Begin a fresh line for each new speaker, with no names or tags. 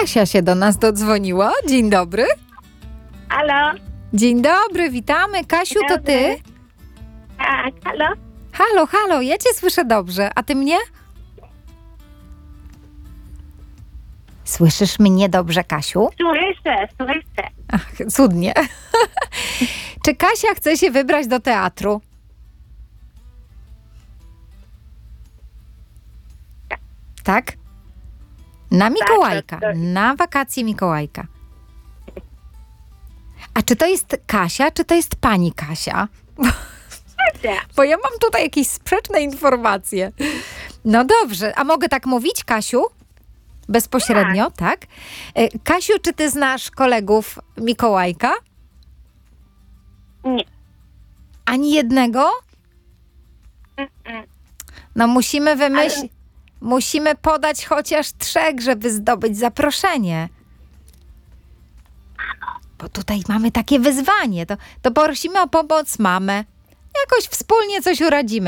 Kasia się do nas dodzwoniła. Dzień dobry.
Halo?
Dzień dobry, witamy. Kasiu, to ty?
Tak, halo?
Halo, halo, ja cię słyszę dobrze. A ty mnie? Słyszysz mnie dobrze, Kasiu?
Słyszę.
Ach, cudnie. Czy Kasia chce się wybrać do teatru? Tak? Na Mikołajka.
tak.
Na wakacje Mikołajka. A czy to jest Kasia, czy to jest pani Kasia?
Kasia.
Bo ja mam tutaj jakieś sprzeczne informacje. No dobrze, a mogę tak mówić, Kasiu? Bezpośrednio, tak? Kasiu, czy ty znasz kolegów Mikołajka?
Nie.
Ani jednego? No musimy wymyślić, musimy podać chociaż 3, żeby zdobyć zaproszenie. Bo tutaj mamy takie wyzwanie. To prosimy o pomoc mamę. Jakoś wspólnie coś uradzimy.